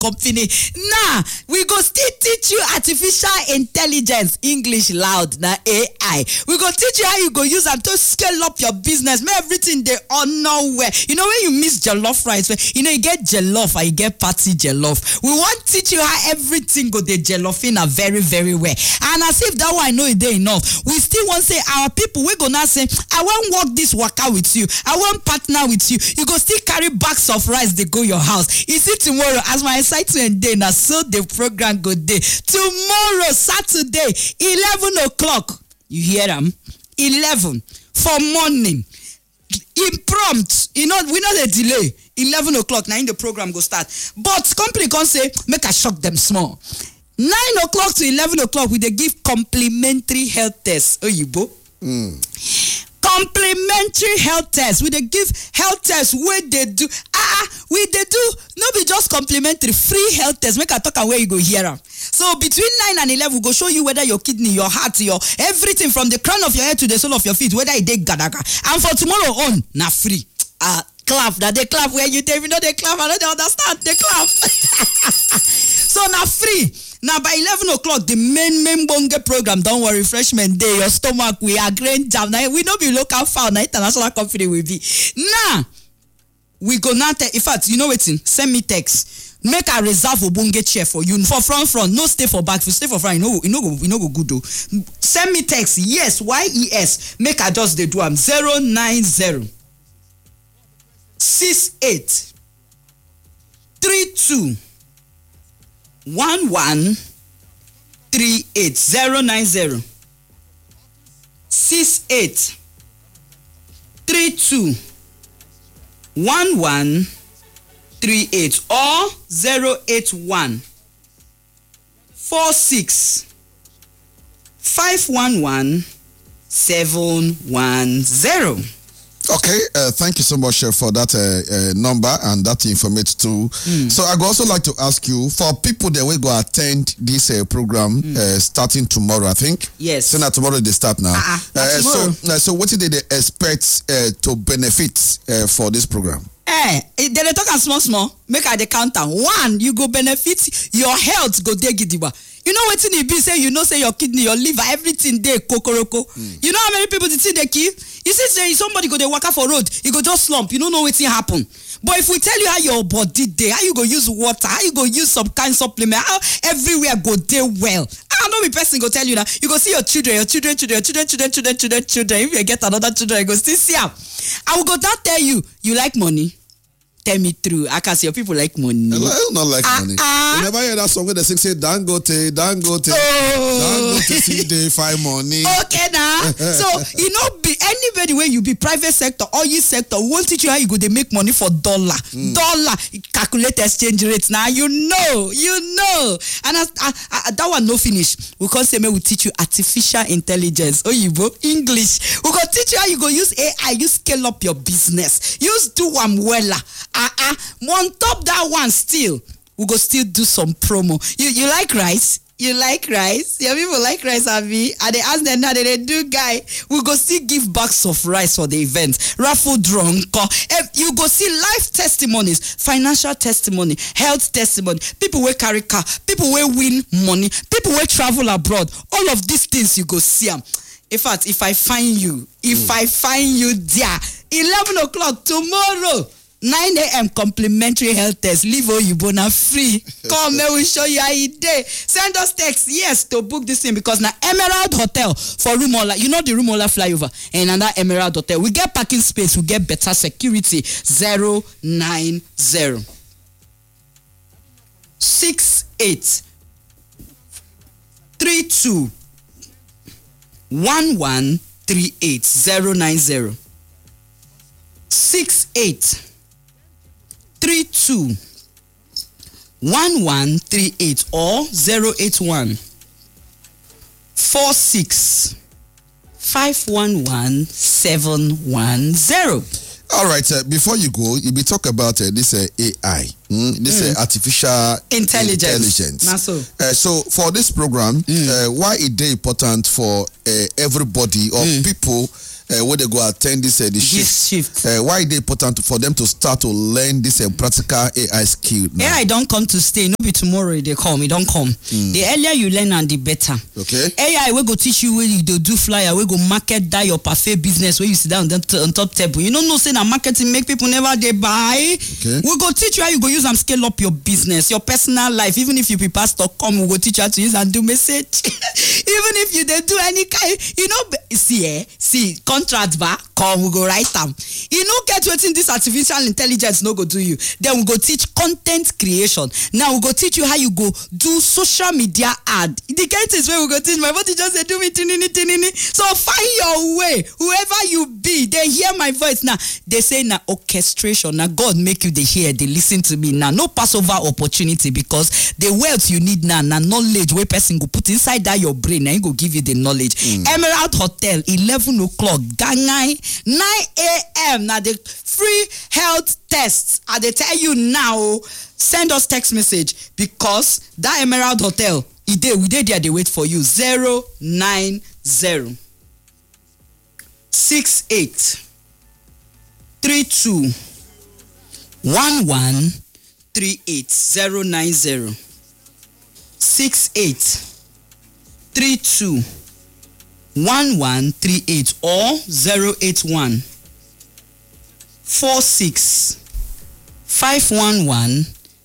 company. Now, we go still teach you artificial intelligence, English loud, na AI. We go teach you how you go use them to scale up your business. Make everything they honor where. You know when you miss jollof rice, you know you get jollof and you get party jollof. We want to teach you how everything go the jollof in a very, very well. And as if that one I know it dey enough, we still want to say our people, we go now say, I want work this waka with you. I want partner with you. You go still carry bags of rice, they go your house. You see tomorrow, as my excitement day, now so the program go day. Tomorrow, Saturday, 11 o'clock. You hear them? 11 for morning. Impromptu, you know, we know the delay. 11 o'clock, now in the program go start. But company can say, make I shock them small. 9 o'clock to 11 o'clock, we they give complimentary health tests. Oyibo. Complimentary health tests. We they give health tests where they do. We they do. No be just complimentary, free health tests. Make I talk away, you go hear them. So between 9 and 11, we go show you whether your kidney, your heart, your everything from the crown of your head to the sole of your feet, whether it dey gadaga. And for tomorrow on, na free. Clap. That they clap where you tell me no they clap. I don't understand. They clap. So na free. Now by 11 o'clock, the main bonge program, don't worry, refreshment day, your stomach, we are grain jam. Now we know be local found, na international company will be. Now, we go now, in fact, you know what? Send me text. Make a reserve for bonge chair for you. For front, no stay for back. If you stay for front, you know go good though. Send me text, yes, YES. Make a just they do 090 68 32 1138 090 68 32 1138 or 081 46 511 710. Okay, thank you so much for that number and that information too. So I would also like to ask you, for people that will go attend this program starting tomorrow, I think. Yes. So now tomorrow they start now. Tomorrow. So what did they expect to benefit for this program? They talk and small. Make I the counter. 1, you go benefit your health. Go dey gidiba. You know what it be? Say you know say your kidney, your liver, everything there kokoroko. You know how many people did see they keep? You see say somebody go dey waka for road, you go just slump. You don't know what's happen. But if we tell you how your body dey, how you go use water, how you go use some kind of supplement, how everywhere go dey well. I know me person go tell you that you go see your children. If you get another children, you go still see them. I will go down tell you like money. Tell me true. I can see your people like money. I don't like money. You never hear that song where they say Dangote. See they find money. Okay now. So you know, be anybody where you be private sector or you sector won't teach you how you go they make money for dollar. Calculate exchange rates. Now you know. And that one no finish. We can't say we teach you artificial intelligence. Oyibo English. We gonna teach you how you go use AI. You scale up your business. Use do one wella. On top that one still, we go still do some promo. You like rice? You like rice? Your people like rice, Abby. And they ask them now that they do guy. We go still give bags of rice for the event. Raffle drunk. You go see life testimonies, financial testimony, health testimony. People will carry car. People will win money. People will travel abroad. All of these things you go see them. In fact, if I find you there, 11 o'clock tomorrow. 9 a.m. complimentary health test. Leave Oyibona free. Come, we show you how it day. Send us text, yes, to book this thing because now Emerald Hotel for Rumola. You know the Rumola flyover and another Emerald Hotel. We get parking space. We get better security. 090 68 32 1138 090 68 32 1138 or 081 46 511 710. All right, before you go, you be talk about this AI, this artificial intelligence. So for this program, why is it important for everybody or people where they go attend this the shift. Why is it important for them to start to learn this practical AI skill now? AI don't come to stay. No be tomorrow they come. It don't come. The earlier you learn and the better. Okay. AI we go teach you where you do flyer. We go market that your parfait business where you sit down on top table. You don't know say that marketing make people never they buy. Okay. We go teach you how you go use and scale up your business, your personal life. Even if you be pastor, come we go teach you how to use and do message. Even if you they do any kind, see contract bar, come we go write them. You know get waiting this artificial intelligence no go do you. Then we go teach content creation. Now we go teach you how you go do social media ad. The kind is where we go teach my body just say do me tinini. So find your way. Whoever you be, they hear my voice now. They say now orchestration. Now God make you they hear, they listen to me now. No Passover opportunity because the wealth you need now knowledge where person go put inside that your brain and go give you the knowledge. Emerald Hotel 11 o'clock, Gangai 9 a.m. Now the free health tests. I they tell you now. Send us text message because that Emerald Hotel, we there they wait for you. 090 68 32 1138 090 68 32 1138 or 081 46 511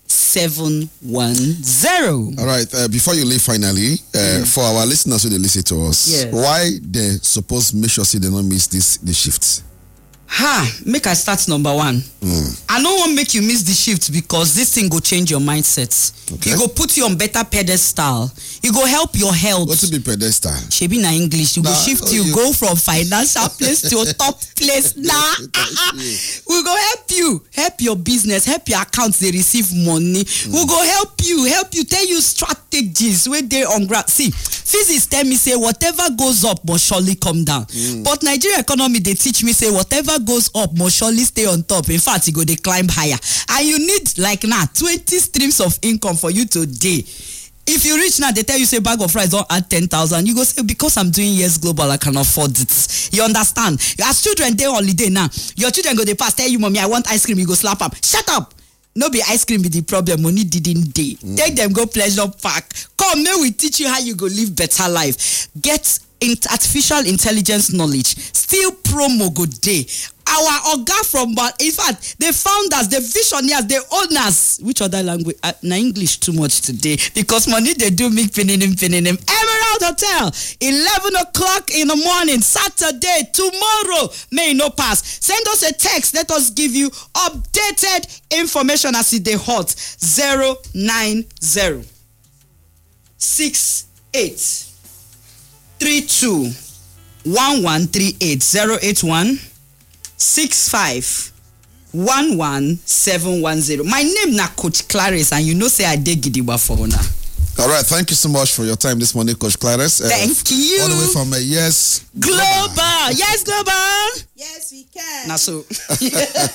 710. All right. Before you leave, finally, for our listeners who they listen to us, why they suppose make sure they don't miss the shift? Make I start number one. I don't want to make you miss the shift because this thing go change your mindset. Okay. It go put you on better pedestal. It go help your health. What to be pedestal? Shebi na English. You go shift you go from financial place to a top place. We go help your business, help your accounts. They receive money. We go help you, tell you strategies where they on ground. See, physics tell me say whatever goes up must surely come down. But Nigeria economy they teach me say whatever goes up must surely stay on top. In fact, you go they climb higher. And you need like now 20 streams of income for you today. If you reach now, they tell you say bag of rice don't add 10,000. You go say because I'm doing Yes Global, I can afford it. You understand? As children they holiday now, your children go they pass tell you mommy I want ice cream. You go slap up. Shut up. No be ice cream be the problem. Money didn't day. Take them go pleasure park. Come, may we teach you how you go live better life. Get artificial intelligence knowledge. Still promo go day. Our Oga from, in fact, the founders, the visionaries, the owners. Which other language? Na English too much today because money they do make pininim. Emerald Hotel, 11 o'clock in the morning, Saturday, tomorrow. May no pass. Send us a text. Let us give you updated information as it they hot. 090 68 32 1138 081 65 11710. My name na Coach Clarice and you know say I dey gidigba for una. All right, thank you so much for your time this morning, Coach Clarice. Thank you. All the way from Yes Global. Yes Global. Yes, we can. Na so.